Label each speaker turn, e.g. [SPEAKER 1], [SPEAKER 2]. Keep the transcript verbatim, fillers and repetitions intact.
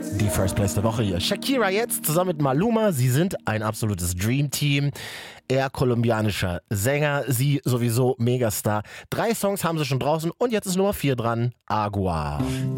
[SPEAKER 1] Die First Place der Woche hier. Shakira jetzt zusammen mit Maluma. Sie sind ein absolutes Dream-Team. Er kolumbianischer Sänger, sie sowieso Megastar. Drei Songs haben sie schon draußen und jetzt ist Nummer vier dran. Agua.